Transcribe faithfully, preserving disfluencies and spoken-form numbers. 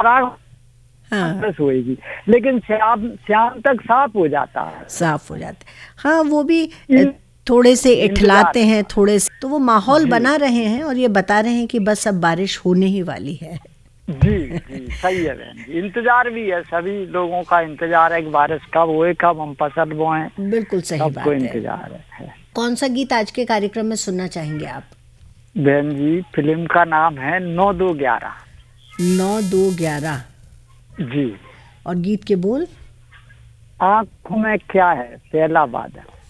पराग हाँ बस होएगी, लेकिन शाम शाम तक साफ हो जाता है। साफ हो जाते हैं। हाँ वो भी अ, इन- थोड़े से इंतजार इठलाते हैं, थोड़े से, तो वो माहौल जी बना रहे हैं और ये बता रहे हैं कि बस अब बारिश होने ही वाली है। जी जी सही है बहन जी, इंतजार भी है, सभी लोगों का इंतजार है कि बारिश कब होए, कब हम फसल बोएं, बिल्कुल सही सबको बात है। इंतजार है। कौन सा गीत आज के कार्यक्रम में सुनना चाहेंगे आप? बहन जी फिल्म का नाम है नौ दो ग्यारह। नौ दो ग्यारह। जी। और गीत के बोल? आंखों में क्या है पहला बादल।